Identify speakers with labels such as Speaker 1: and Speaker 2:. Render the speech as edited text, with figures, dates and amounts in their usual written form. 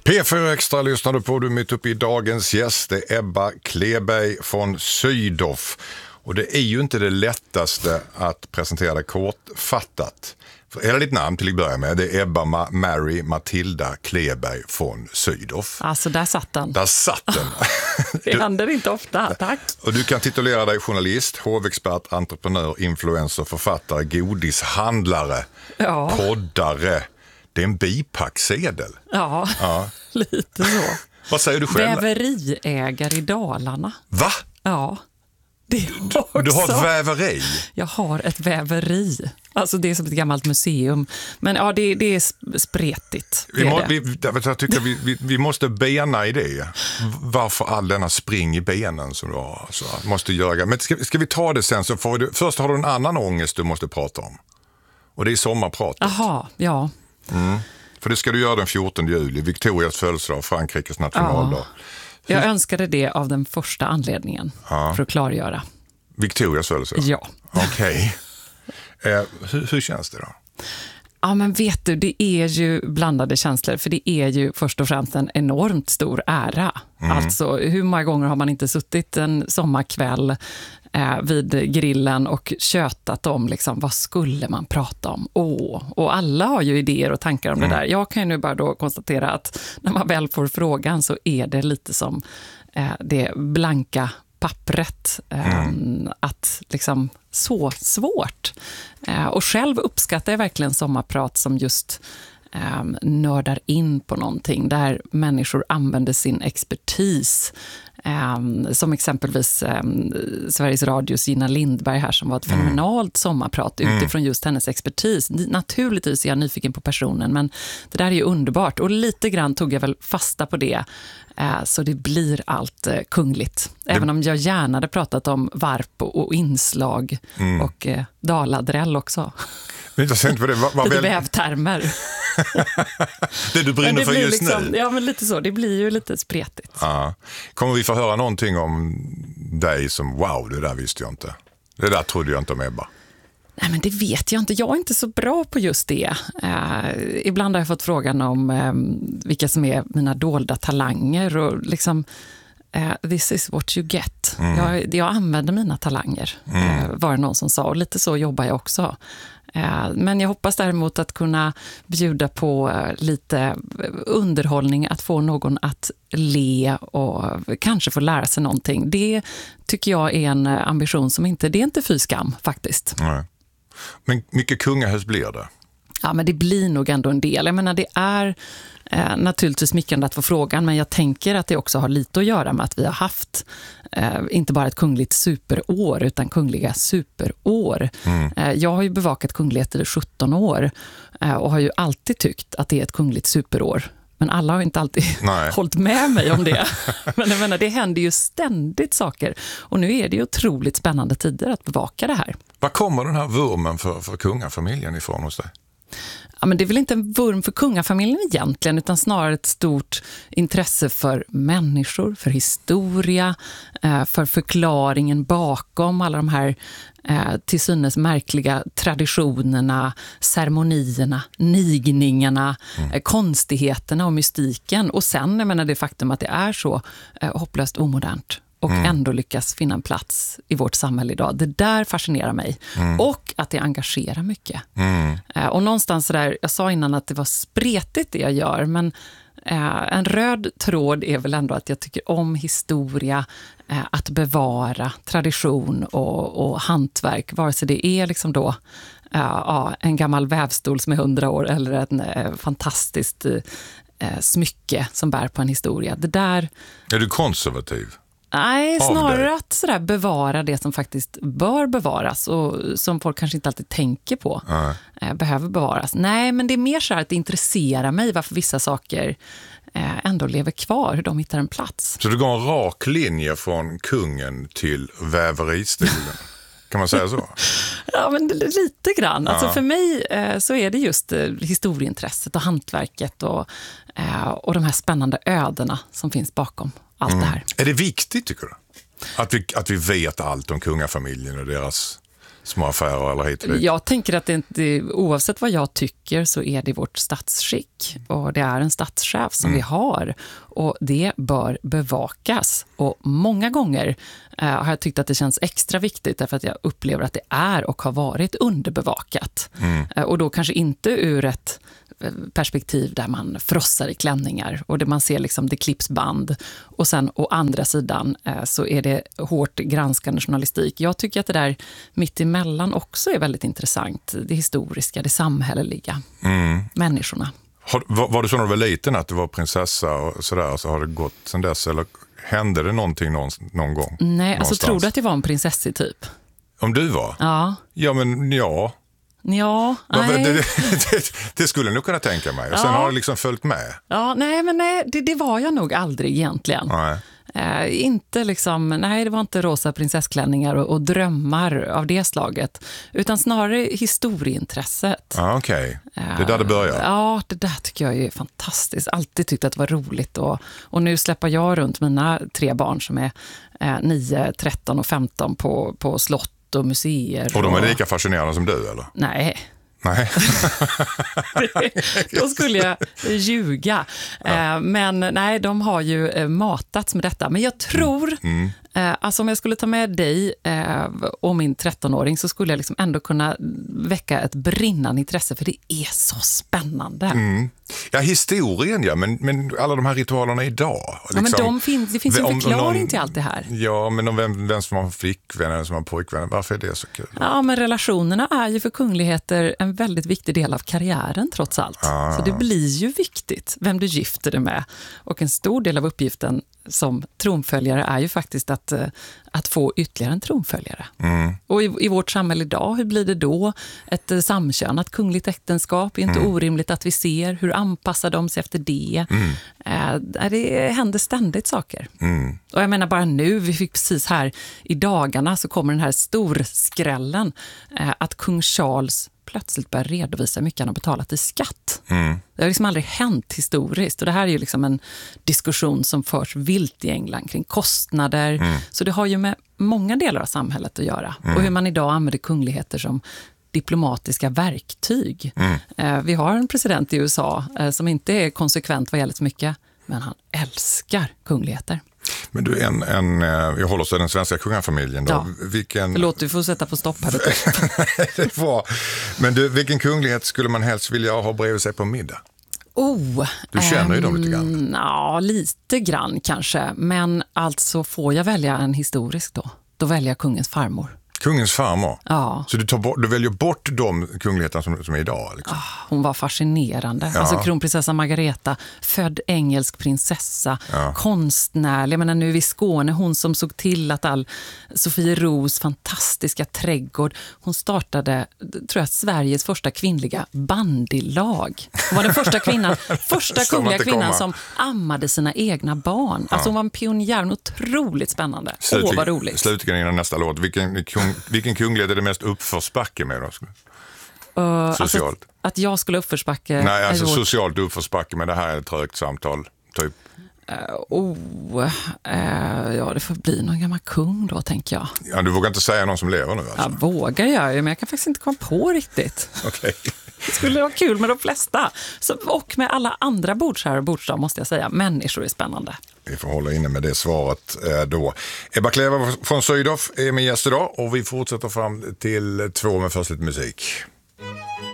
Speaker 1: P4 Extra lyssnade på, du mitt uppe i dagens gäst, det är Ebba Kleberg från Sydow. Och det är ju inte det lättaste att presentera det kortfattat. För hela ditt namn till att börja med, det är Ebba Mary Matilda Kleberg från Sydow.
Speaker 2: Alltså där satt den.
Speaker 1: Där satt den.
Speaker 2: Det händer inte ofta, tack.
Speaker 1: Och du kan titulera dig journalist, hovexpert, entreprenör, influencer, författare, godishandlare, poddare. Det är en bipacksedel.
Speaker 2: Ja, lite så.
Speaker 1: Vad säger du själv?
Speaker 2: Väveriägare i Dalarna.
Speaker 1: Va?
Speaker 2: Ja, det är också.
Speaker 1: Du har ett väveri?
Speaker 2: Jag har ett väveri. Alltså det är som ett gammalt museum. Men ja, det är spretigt.
Speaker 1: Jag tycker vi måste bena i det. Varför all denna spring i benen som du har? Så måste göra. Men ska vi ta det sen så får du... Först har du en annan ångest du måste prata om. Och det är sommarpratet.
Speaker 2: Jaha, ja.
Speaker 1: För det ska du göra den 14 juli, Victorias födelsedag, Frankrikes nationaldag.
Speaker 2: Jag önskade det av den första anledningen, för att klargöra.
Speaker 1: Victorias födelsedag?
Speaker 2: Ja.
Speaker 1: Okej. Hur känns det då?
Speaker 2: Ja, men vet du, det är ju blandade känslor, för det är ju först och främst en enormt stor ära. Alltså, hur många gånger har man inte suttit en sommarkväll vid grillen och tjötat om liksom, vad skulle man prata om? Och alla har ju idéer och tankar om det där. Jag kan ju nu bara då konstatera att när man väl får frågan så är det lite som det blanka pappret, att liksom så svårt. Och själv uppskattar jag verkligen sommarprat som just nördar in på någonting där människor använder sin expertis. Som exempelvis Sveriges Radios Gina Lindberg här som var ett fenomenalt sommarprat utifrån just hennes expertis. Naturligtvis är jag nyfiken på personen, men det där är ju underbart. Och lite grann tog jag väl fasta på det, så det blir allt kungligt. Även om jag gärna hade pratat om varp och inslag och daladräll också.
Speaker 1: Intressant för det.
Speaker 2: Lite vävtermer.
Speaker 1: Det du brinner för just
Speaker 2: liksom,
Speaker 1: nu.
Speaker 2: Ja, men lite så. Det blir ju lite spretigt.
Speaker 1: Ja. Kommer vi få höra någonting om dig som, wow, det där visste jag inte. Det där trodde jag inte om Ebba.
Speaker 2: Nej, men det vet jag inte. Jag är inte så bra på just det. Ibland har jag fått frågan om vilka som är mina dolda talanger och liksom this is what you get. Jag använder mina talanger, var det någon som sa. Och lite så jobbar jag också. Men jag hoppas däremot att kunna bjuda på lite underhållning, att få någon att le och kanske få lära sig någonting. Det tycker jag är en ambition som det är inte fy skam faktiskt.
Speaker 1: Nej. Men mycket kungahus blir det?
Speaker 2: Ja, men det blir nog ändå en del. Jag menar, det är naturligtvis smickrande att få frågan, men jag tänker att det också har lite att göra med att vi har haft inte bara ett kungligt superår utan kungliga superår. Jag har ju bevakat kungligheter i 17 år och har ju alltid tyckt att det är ett kungligt superår. Men alla har inte alltid hållit med mig om det. Men jag menar, det händer ju ständigt saker. Och nu är det ju otroligt spännande tider att bevaka det här.
Speaker 1: Var kommer den här vurmen för kungafamiljen ifrån hos dig?
Speaker 2: Ja, men det är väl inte en vurm för kungafamiljen egentligen, utan snarare ett stort intresse för människor, för historia, för förklaringen bakom alla de här till synes märkliga traditionerna, ceremonierna, nigningarna, konstigheterna och mystiken. Och sen, jag menar, det faktum att det är så hopplöst omodernt och ändå lyckas finna en plats i vårt samhälle idag. Det där fascinerar mig. Och att det engagerar mycket. Och någonstans där, jag sa innan att det var spretigt det jag gör, men en röd tråd är väl ändå att jag tycker om historia, att bevara tradition och hantverk, vare sig det är liksom då en gammal vävstol som är 100 år eller en fantastiskt smycke som bär på en historia. Det där...
Speaker 1: Är du konservativ?
Speaker 2: Nej, snarare att sådär bevara det som faktiskt bör bevaras och som folk kanske inte alltid tänker på behöver bevaras. Nej, men det är mer så här att det intresserar mig varför vissa saker ändå lever kvar, hur de hittar en plats.
Speaker 1: Så du går en rak linje från kungen till väveristilen? Kan man säga så?
Speaker 2: Ja, men lite grann. Alltså för mig så är det just historieintresset och hantverket och de här spännande ödena som finns bakom allt det här.
Speaker 1: Är det viktigt, tycker du? Att vi vet allt om kungafamiljen och deras små affärer eller hit och dit?
Speaker 2: Jag tänker att det inte, oavsett vad jag tycker så är det vårt statsskick och det är en statschef som vi har och det bör bevakas. Och många gånger har jag tyckt att det känns extra viktigt därför att jag upplever att det är och har varit underbevakat. Och då kanske inte ur ett perspektiv där man frossar i klänningar och där man ser liksom det klipps band och sen å andra sidan så är det hårt granskande journalistik. Jag tycker att det där mitt emellan också är väldigt intressant. Det historiska, det samhälleliga, människorna.
Speaker 1: Var det så när du var liten att du var prinsessa och sådär, så har det gått sedan dess, eller hände det någonting någon gång?
Speaker 2: Nej, alltså tror du att jag var en prinsessi typ?
Speaker 1: Om du var?
Speaker 2: Ja.
Speaker 1: Ja, men ja.
Speaker 2: Ja, nej.
Speaker 1: Det skulle jag nog kunna tänka mig. Och sen har det liksom följt med.
Speaker 2: Ja, nej, det var jag nog aldrig egentligen.
Speaker 1: Nej.
Speaker 2: Inte liksom, nej, det var inte rosa prinsessklänningar och drömmar av det slaget, utan snarare historieintresset.
Speaker 1: Ja, okej. Det är där det börjar.
Speaker 2: Ja, det där tycker jag är fantastiskt. Alltid tyckt att det var roligt och nu släpper jag runt mina 3 barn som är 9, 13 och 15 på slott och museer.
Speaker 1: Och de är lika fascinerande som du, eller?
Speaker 2: Nej.
Speaker 1: Nej.
Speaker 2: Då skulle jag ljuga. Ja. Men nej, de har ju matats med detta. Men jag tror, alltså om jag skulle ta med dig och min 13-åring så skulle jag liksom ändå kunna väcka ett brinnande intresse, för det är så spännande.
Speaker 1: Ja, historien, ja, men alla de här ritualerna idag. Liksom,
Speaker 2: ja, men det finns en förklaring till allt det här.
Speaker 1: Ja, men om vem som har flickvän eller som har pojkvän, varför är det så kul?
Speaker 2: Ja, men relationerna är ju för kungligheter en väldigt viktig del av karriären trots allt. Så det blir ju viktigt vem du gifter dig med. Och en stor del av uppgiften som tronföljare är ju faktiskt att få ytterligare en tronföljare. Och i vårt samhälle idag, hur blir det då? Ett samkönat kungligt äktenskap är inte orimligt att vi ser. Hur anpassar de sig efter det? Det händer ständigt saker. Och jag menar bara nu, vi fick precis här i dagarna så kommer den här storskrällen att kung Charles plötsligt börjar redovisa hur mycket han har betalat i skatt. Det har liksom aldrig hänt historiskt. Och det här är ju liksom en diskussion som förs vilt i England kring kostnader. Så det har ju med många delar av samhället att göra. Och hur man idag använder kungligheter som diplomatiska verktyg. Vi har en president i USA som inte är konsekvent vad gäller så mycket, men han älskar kungligheter.
Speaker 1: Men du, jag håller oss till den svenska kungafamiljen då.
Speaker 2: Ja. Förlåt, du får sätta på stopp här.
Speaker 1: Det är bra. Men du, vilken kunglighet skulle man helst vilja ha bredvid sig på middag? Du känner ju dem lite grann.
Speaker 2: Ja, lite grann kanske. Men alltså får jag välja en historisk då? Då väljer jag kungens farmor.
Speaker 1: Kungens farmor?
Speaker 2: Ja.
Speaker 1: Så du väljer bort de kungligheterna som är idag? Liksom.
Speaker 2: Hon var fascinerande. Ja. Alltså kronprinsessa Margareta, född engelsk prinsessa, konstnärlig. Jag menar, nu i Skåne, hon som såg till att all Sofieros fantastiska trädgård. Hon startade, tror jag, Sveriges första kvinnliga bandylag. Hon var den första kungliga kvinnan som ammade sina egna barn. Alltså hon var en pionjär, otroligt spännande. Vad roligt.
Speaker 1: Slutligen innan nästa låt, vilken kunglighet är det mest uppförsbacke med då? Socialt.
Speaker 2: Alltså, att jag skulle uppförsbacke?
Speaker 1: Nej, alltså socialt uppförsbacke, men det här är ett trögt samtal, typ.
Speaker 2: Ja, det får bli någon gammal kung då, tänker jag.
Speaker 1: Ja, du vågar inte säga någon som lever nu alltså?
Speaker 2: Jag vågar jag, men jag kan faktiskt inte komma på riktigt.
Speaker 1: Okej.
Speaker 2: Det skulle vara kul med de flesta. Och med alla andra bordsherrar och bordsdam, måste jag säga. Människor är spännande.
Speaker 1: Vi får hålla inne med det svaret då. Ebba Kleva från Sydow är min gäst idag och vi fortsätter fram till 2 med först lite musik.